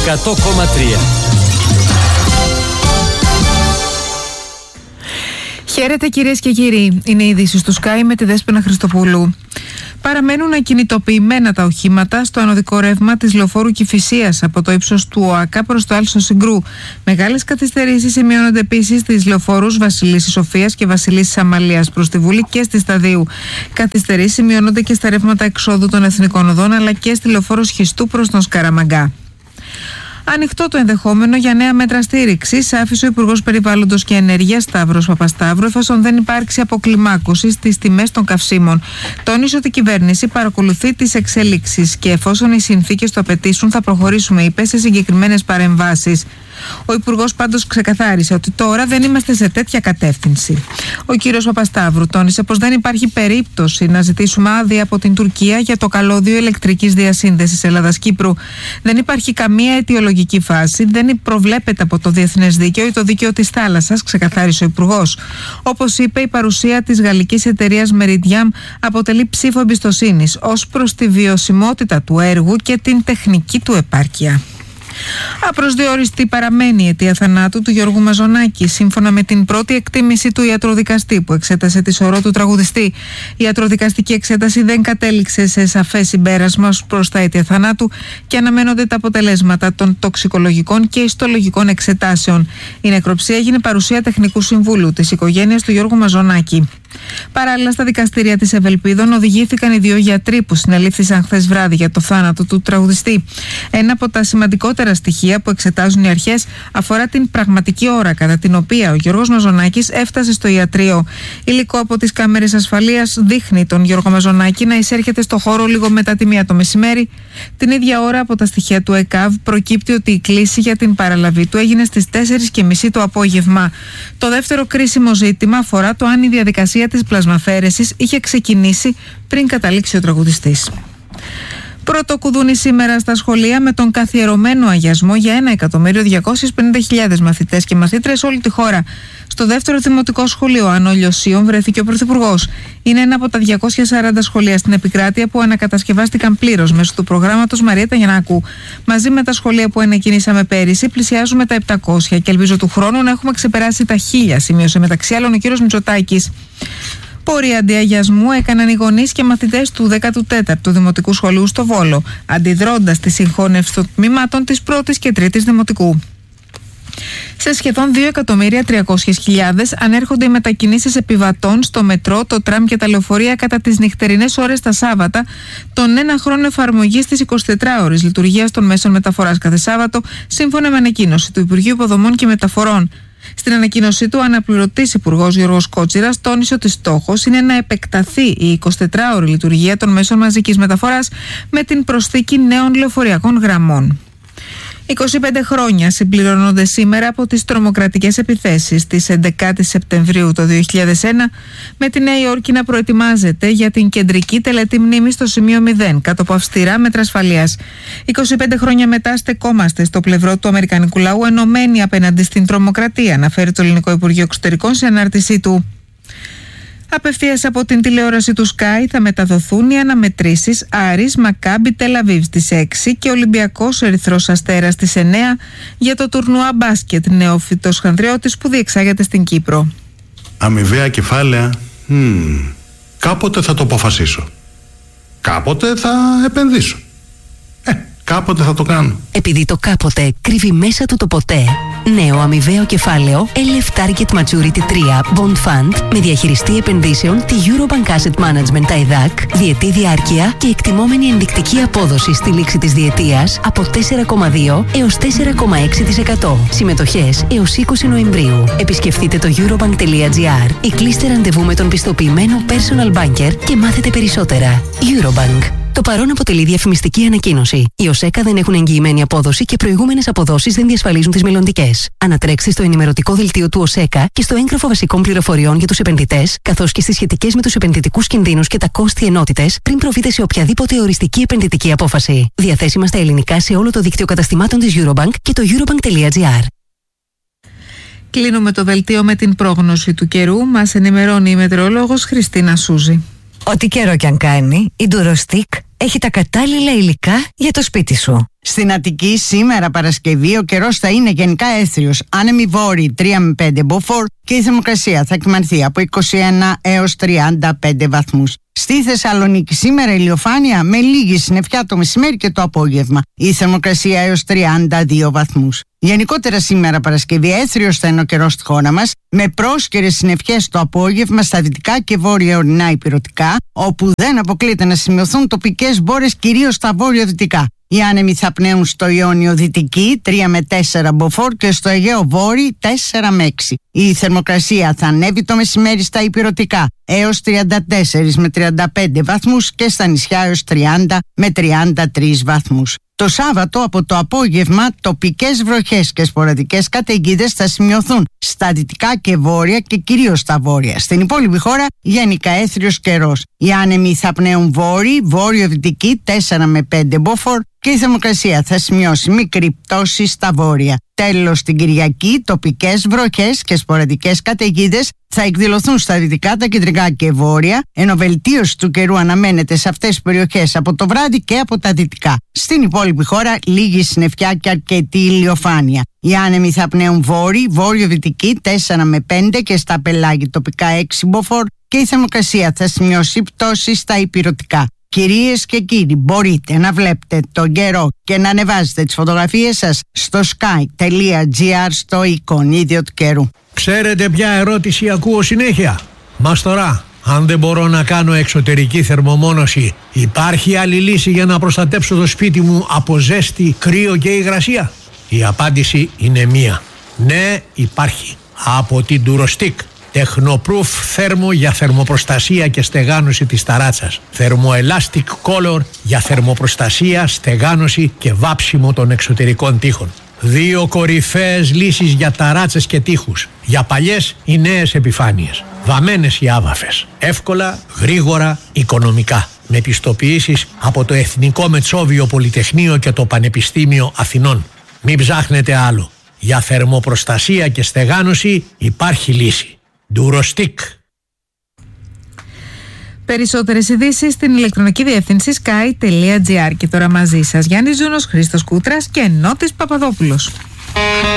100,3. Χαίρετε κυρίες και κύριοι, είναι η είδηση του Sky με τη Δέσποινα Χριστοπούλου. Παραμένουν ακινητοποιημένα τα οχήματα στο ανωδικό ρεύμα της λεωφόρου Κηφισίας από το ύψος του ΟΑΚΑ προς το Άλσο Συγκρού. Μεγάλες καθυστερήσεις σημειώνονται επίσης στις λεωφόρους Βασιλίσσης Σοφίας και Βασιλίσσης Αμαλίας προς τη Βούλη και στη Σταδίου. Καθυστερήσεις σημειώνονται και στα ρεύματα εξόδου των εθνικών οδών αλλά και στη λεωφόρο Σχιστού προς τον Σκαραμαγκά. Ανοιχτό το ενδεχόμενο για νέα μέτρα στήριξης άφησε ο Υπουργός Περιβάλλοντος και Ενέργειας Σταύρος Παπασταύρου, εφόσον δεν υπάρξει αποκλιμάκωση στις τιμές των καυσίμων. Τόνισε ότι η κυβέρνηση παρακολουθεί τις εξέλιξεις και εφόσον οι συνθήκες το απαιτήσουν, θα προχωρήσουμε, είπε, σε συγκεκριμένες παρεμβάσεις. Ο Υπουργός πάντως ξεκαθάρισε ότι τώρα δεν είμαστε σε τέτοια κατεύθυνση. Ο κύριος Παπασταύρου τόνισε πως δεν υπάρχει περίπτωση να ζητήσουμε άδεια από την Τουρκία για το καλώδιο ηλεκτρικής διασύνδεσης Ελλάδας-Κύπρου. Δεν υπάρχει καμία αιτιολογική φάση, δεν προβλέπεται από το διεθνές δίκαιο ή το δίκαιο της θάλασσας, ξεκαθάρισε ο Υπουργός. Όπως είπε, η παρουσία της γαλλικής εταιρείας Meridiam αποτελεί ψήφο εμπιστοσύνης ως προς τη βιωσιμότητα του έργου και την τεχνική του επάρκεια. Απροσδιοριστή παραμένει η αιτία θανάτου του Γιώργου Μαζονάκη, σύμφωνα με την πρώτη εκτίμηση του ιατροδικαστή που εξέτασε τη σωρό του τραγουδιστή. Η ιατροδικαστική εξέταση δεν κατέληξε σε σαφές συμπέρασμα προς τα αίτια θανάτου και αναμένονται τα αποτελέσματα των τοξικολογικών και ιστολογικών εξετάσεων. Η νεκροψία έγινε παρουσία τεχνικού συμβούλου της οικογένειας του Γιώργου Μαζονάκη. Παράλληλα, στα δικαστήρια της Ευελπίδων οδηγήθηκαν οι δύο γιατροί που συνελήφθησαν χθες βράδυ για το θάνατο του τραγουδιστή. Ένα από τα σημαντικότερα στοιχεία που εξετάζουν οι αρχές αφορά την πραγματική ώρα κατά την οποία ο Γιώργος Μαζονάκης έφτασε στο ιατρείο. Υλικό από τις κάμερες ασφαλείας δείχνει τον Γιώργο Μαζονάκη να εισέρχεται στο χώρο λίγο μετά τη 1 το μεσημέρι. Την ίδια ώρα, από τα στοιχεία του ΕΚΑΒ, προκύπτει ότι η κλήση για την παραλαβή του έγινε στις 4:30 το απόγευμα. Το δεύτερο κρίσιμο ζήτημα αφορά το αν η διαδικασία της πλασμαφαίρεσης είχε ξεκινήσει πριν καταλήξει ο τραγουδιστής. Πρώτο κουδούνι σήμερα στα σχολεία με τον καθιερωμένο αγιασμό για 1.250.000 μαθητές και μαθήτρες όλη τη χώρα. Στο δεύτερο δημοτικό σχολείο Άνω Λιωσίων βρέθηκε ο Πρωθυπουργός. Είναι ένα από τα 240 σχολεία στην επικράτεια που ανακατασκευάστηκαν πλήρως μέσω του προγράμματος Μαριέτα Γιαννάκου. Μαζί με τα σχολεία που ανακοινήσαμε πέρυσι, πλησιάζουμε τα 700 και ελπίζω του χρόνου να έχουμε ξεπεράσει τα 1.000, σημείωσε μεταξύ άλλων ο κ. Μητσοτάκης. Πορεία αντιαγιασμού έκαναν οι γονείς και μαθητές του 14ου Δημοτικού Σχολείου στο Βόλο, αντιδρώντας τη συγχώνευση των τμήματων της 1ης και 3ης Δημοτικού. Σε σχεδόν 2.300.000 ανέρχονται οι μετακινήσεις επιβατών στο μετρό, το τραμ και τα λεωφορεία κατά τις νυχτερινές ώρες τα Σάββατα, τον ένα χρόνο εφαρμογής της 24ωρης λειτουργίας των μέσων μεταφοράς κάθε Σάββατο, σύμφωνα με ανακοίνωση του Υπουργείου Υποδομών και Μεταφορών. Στην ανακοίνωσή του, ο αναπληρωτής Υπουργός Γιώργος Κότσιρας τόνισε ότι στόχος είναι να επεκταθεί η 24ωρη λειτουργία των μέσων μαζικής μεταφοράς με την προσθήκη νέων λεωφοριακών γραμμών. 25 χρόνια συμπληρώνονται σήμερα από τις τρομοκρατικές επιθέσεις της 11ης Σεπτεμβρίου το 2001, με τη Νέα Υόρκη να προετοιμάζεται για την κεντρική τελετή μνήμης στο σημείο 0 κάτω από αυστηρά μέτρα ασφαλείας. 25 χρόνια μετά στεκόμαστε στο πλευρό του αμερικανικού λαού ενωμένοι απέναντι στην τρομοκρατία, αναφέρει το Ελληνικό Υπουργείο Εξωτερικών σε ανάρτησή του. Απευθείας από την τηλεόραση του Sky θα μεταδοθούν οι αναμετρήσεις Άρης Μακάμπι Τελαβίβ στις 6 και Ολυμπιακός Ερυθρός Αστέρας στις 9 για το τουρνουά μπάσκετ Νεόφυτος Χανδριώτης που διεξάγεται στην Κύπρο. Αμοιβαία κεφάλαια, κάποτε θα το αποφασίσω. Κάποτε θα επενδύσω. Κάποτε θα το κάνω. Επειδή το κάποτε κρύβει μέσα του το ποτέ. Νέο αμοιβαίο κεφάλαιο LF Target Maturity 3 Bond Fund με διαχειριστή επενδύσεων τη Eurobank Asset Management ΤΑΙΔΑΚ, διετή διάρκεια και εκτιμόμενη ενδεικτική απόδοση στη λήξη της διετίας από 4,2 έως 4,6%. Συμμετοχές έως 20 Νοεμβρίου. Επισκεφτείτε το eurobank.gr ή κλείστε ραντεβού με τον πιστοποιημένο personal banker και μάθετε περισσότερα. Eurobank. Το παρόν αποτελεί διαφημιστική ανακοίνωση. Οι ΟΣΕΚΑ δεν έχουν εγγυημένη απόδοση και προηγούμενες αποδόσεις δεν διασφαλίζουν τις μελλοντικές. Ανατρέξτε στο ενημερωτικό δελτίο του ΟΣΕΚΑ και στο έγγραφο βασικών πληροφοριών για τους επενδυτές, καθώς και στις σχετικές με τους επενδυτικούς κινδύνους και τα κόστη ενότητες, πριν προβείτε σε οποιαδήποτε οριστική επενδυτική απόφαση. Διαθέσιμα στα ελληνικά σε όλο το δίκτυο καταστημάτων της Eurobank και το eurobank.gr. Κλείνουμε το δελτίο με την πρόγνωση του καιρού. Μας ενημερώνει η μετεωρολόγος Χριστίνα Σούζη. Ό,τι καιρό κι αν κάνει, η Durostec έχει τα κατάλληλα υλικά για το σπίτι σου. Στην Αττική σήμερα Παρασκευή ο καιρός θα είναι γενικά έθριος, άνεμοι βόρειοι 3 με 5 μποφόρ και η θερμοκρασία θα κυμανθεί από 21 έως 35 βαθμούς. Στη Θεσσαλονίκη σήμερα ηλιοφάνεια με λίγη συννεφιά το μεσημέρι και το απόγευμα. Η θερμοκρασία έως 32 βαθμούς. Γενικότερα σήμερα Παρασκευή έθριος θα είναι ο καιρός στη χώρα μας, με πρόσκαιρες συννεφιές το απόγευμα στα δυτικά και βόρεια ορεινά ηπειρωτικά, όπου δεν αποκλείεται να σημειωθούν τοπικές μπόρες κυρίως στα βόρειο-δυτικά. Οι άνεμοι θα πνέουν στο Ιόνιο δυτική 3 με 4 μποφόρ και στο Αιγαίο βόρειο 4 με 6. Η θερμοκρασία θα ανέβει το μεσημέρι στα ηπειρωτικά έως 34 με 35 βαθμούς και στα νησιά έως 30 με 33 βαθμούς. Το Σάββατο από το απόγευμα τοπικές βροχές και σποραδικές καταιγίδες θα σημειωθούν στα δυτικά και βόρεια και κυρίως στα βόρεια. Στην υπόλοιπη χώρα γενικά έθριος καιρός. Οι άνεμοι θα πνέουν βόρειοι, βόρειο-δυτική 4 με 5 μποφόρ και η θερμοκρασία θα σημειώσει μικρή πτώση στα βόρεια. Τέλος, την Κυριακή τοπικές βροχές και σποραδικές καταιγίδες θα εκδηλωθούν στα δυτικά, τα κεντρικά και βόρεια, ενώ βελτίωση του καιρού αναμένεται σε αυτές τις περιοχές από το βράδυ και από τα δυτικά. Στην υπόλοιπη χώρα λίγη συννεφιά και αρκετή ηλιοφάνεια. Οι άνεμοι θα πνέουν βόρειοι, βόρειο-δυτική 4 με 5 και στα πελάγη τοπικά 6 μποφόρ και η θερμοκρασία θα σημειώσει πτώση στα ηπειρωτικά. Κυρίες και κύριοι, μπορείτε να βλέπετε τον καιρό και να ανεβάζετε τις φωτογραφίες σας στο sky.gr στο εικονίδιο του καιρού. Ξέρετε ποια ερώτηση ακούω συνέχεια? Μας τώρα, αν δεν μπορώ να κάνω εξωτερική θερμομόνωση, υπάρχει άλλη λύση για να προστατέψω το σπίτι μου από ζέστη, κρύο και υγρασία? Η απάντηση είναι μία. Ναι, υπάρχει. Από την Durostick. Technoproof θέρμο για θερμοπροστασία και στεγάνωση της ταράτσας. Thermoelastic Color για θερμοπροστασία, στεγάνωση και βάψιμο των εξωτερικών τοίχων. 2 κορυφαίες λύσεις για ταράτσες και τοίχους. Για παλιές ή νέες επιφάνειες. Βαμμένες ή άβαφες. Εύκολα, γρήγορα, οικονομικά. Με πιστοποιήσεις από το Εθνικό Μετσόβιο Πολυτεχνείο και το Πανεπιστήμιο Αθηνών. Μην ψάχνετε άλλο. Για θερμοπροστασία και στεγάνωση υπάρχει λύση. Durostick. Περισσότερες ειδήσεις στην ηλεκτρονική διεύθυνση sky.gr. Και τώρα μαζί σας Γιάννης Ζούνος, Χρήστος Κούτρας και Νότης Παπαδόπουλος.